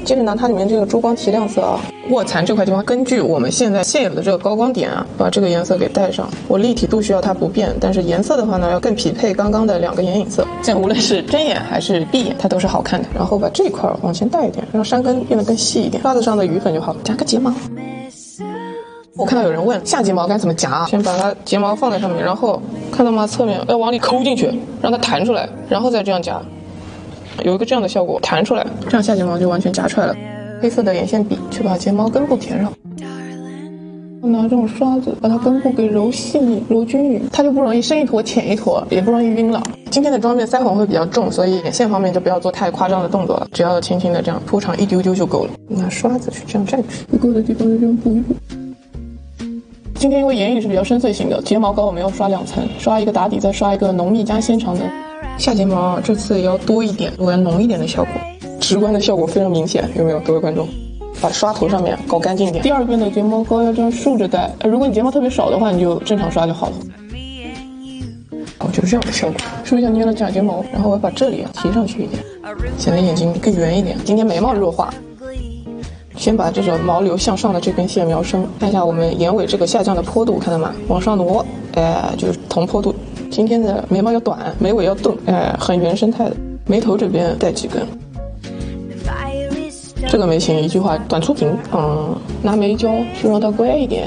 接着拿它里面这个珠光提亮色啊，卧蚕这块地方，根据我们现在现有的这个高光点啊，把这个颜色给带上。我立体度需要它不变，但是颜色的话呢，要更匹配刚刚的2个眼影色，这样无论是睁眼还是闭眼，它都是好看的。然后把这一块往前带一点，让山根变得更细一点，刷子上的余粉就好，夹个睫毛。我看到有人问下睫毛该怎么夹，先把它睫毛放在上面，然后看到吗？侧面要往里抠进去，让它弹出来，然后再这样夹，有一个这样的效果，弹出来，这样下睫毛就完全夹出来了。黑色的眼线笔去把睫毛根部填上，拿这种刷子把它根部给揉细腻、揉均匀，它就不容易深一坨浅一坨，也不容易晕了。今天的妆面腮红会比较重，所以眼线方面就不要做太夸张的动作了，只要轻轻的这样铺长一丢丢就够了。拿刷子去这样蘸去，不够的地方就这样补一补。今天因为眼影是比较深邃型的，睫毛膏我们要刷2层，刷一个打底，再刷一个浓密加纤长的。下睫毛这次也要多一点，我要浓一点的效果，直观的效果非常明显，有没有各位观众？把刷头上面搞干净一点。第2遍的睫毛膏要这样竖着带，如果你睫毛特别少的话，你就正常刷就好了。就是这样的效果。梳一下捏了假睫毛，然后我要把这里提上去一点，显得眼睛更圆一点。今天眉毛弱化，先把这种毛流向上的这根线描生，看一下我们眼尾这个下降的坡度，看到吗？往上挪，就是同坡度。今天的眉毛要短，眉尾要钝，很原生态的。眉头这边带几根。这个眉形一句话短粗平，拿眉胶去让它乖一点，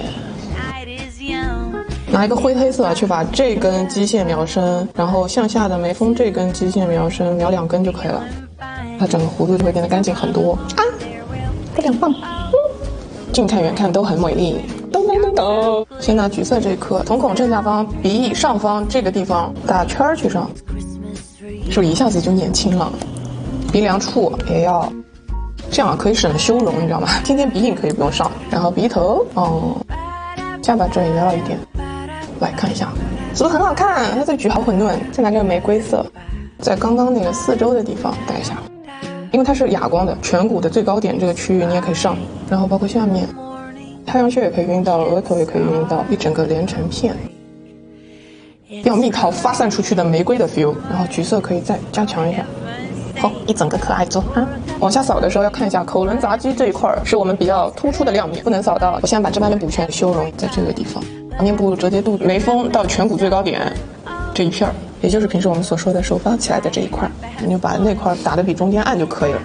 拿一个灰黑色去把这根基线描深，然后向下的眉峰这根基线描深，描2根就可以了，它整个弧度就会变得干净很多啊！这2棒，近看远看都很美丽。噔噔噔噔，先拿橘色这一颗，瞳孔正下方、鼻翼上方这个地方打圈去上，是不是一下子就年轻了？鼻梁处也要。这样可以省修容，你知道吗？今天鼻影可以不用上，然后鼻头，下巴这也要一点。来看一下，是不是很好看？它这橘好混沌。再拿这个玫瑰色，在刚刚那个4周的地方带一下，因为它是哑光的，颧骨的最高点这个区域你也可以上，然后包括下面，太阳穴也可以晕到，额头也可以晕到，一整个连成片。要蜜桃发散出去的玫瑰的 feel， 然后橘色可以再加强一下。好，一整个可爱做啊！往下扫的时候要看一下口轮匝肌这一块是我们比较突出的亮面，不能扫到。我现在把这半边补全，修容在这个地方，面部折叠度眉峰到颧骨最高点这一片，也就是平时我们所说的手包起来的这一块，你就把那块打得比中间暗就可以了。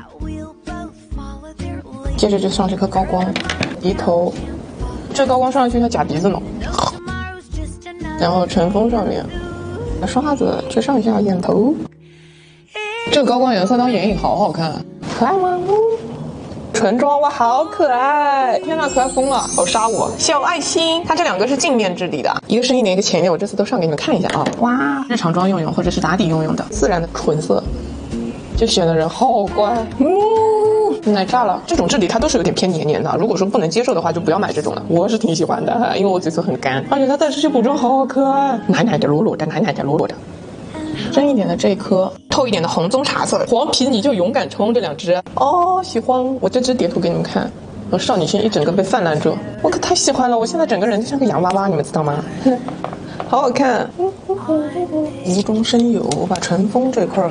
接着就上这颗高光，鼻头，这高光上去它假鼻子呢，然后唇峰上面，刷子去上一下眼头。这个高光颜色当眼影好好看，可爱吗？唇妆哇，好可爱！天哪，可爱疯了，好杀我！小爱心，它这2个是镜面质地的，一个深一点，一个浅一点，我这次都上给你们看一下啊！哇，日常妆用或者是打底用的，自然的纯色，就显得人好乖。奶炸了！这种质地它都是有点偏黏黏的，如果说不能接受的话，就不要买这种了。我是挺喜欢的，因为我嘴唇很干，而且它带这些补妆好可爱，奶奶的、裸裸的，奶奶的、裸裸的。深一点的这一颗，透一点的红棕茶色，黄皮你就勇敢冲这2支哦，喜欢！我这支叠图给你们看，我少女心一整个被泛滥着，我可太喜欢了！我现在整个人就像个洋娃娃，你们知道吗？好好看，无中生有，我把唇峰这块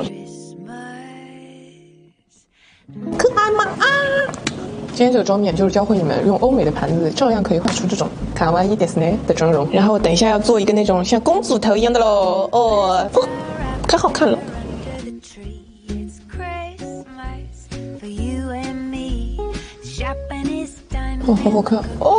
可爱吗？啊！今天这个妆面就是教会你们用欧美的盘子，照样可以画出这种卡哇伊ですね的妆容。然后等一下要做一个那种像公主头一样的喽，可好看了。好好看哦！